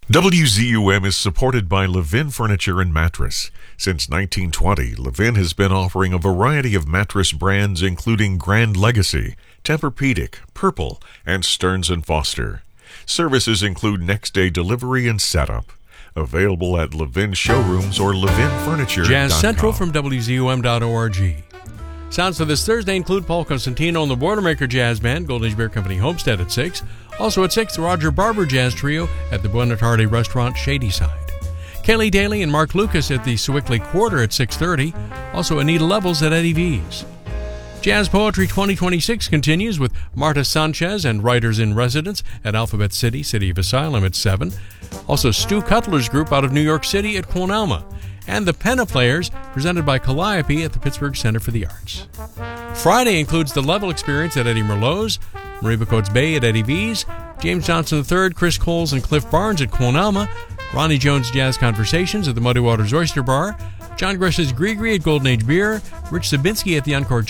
WZUM is supported by Levin Furniture and Mattress. Since 1920, Levin has been offering a variety of mattress brands including Grand Legacy, Tempur-Pedic, Purple, and Stearns & Foster. Services include next-day delivery and setup. Available at Levin showrooms or levinfurniture.com. Jazz Central from WZUM.org. Sounds for this Thursday include Paul Costantino and the Boilermaker Jazz Band, Golden Age Beer Company Homestead at 6. Also at 6, the Roger Barber Jazz Trio at the Buena Tarde Restaurant, Shadyside. Kelly Daly and Mark Lucas at the Sewickley Quarter at 6:30. Also Anita Levels at Eddie V's. Jazz Poetry 2026 continues with Marta Sanchez and Writers in Residence at Alphabet City, City of Asylum at 7. Also Stu Cutler's group out of New York City at Quonalma. And the Penna Players, presented by Calliope at the Pittsburgh Center for the Arts. Friday includes the Level Experience at Eddie Merlot's, Marie Coates Bay at Eddie V's, James Johnson III, Chris Coles, and Cliff Barnes at Quonalma, Ronnie Jones Jazz Conversations at the Muddy Waters Oyster Bar, John Gresh's Grigri at Golden Age Beer, Rich Zabinski at the Encore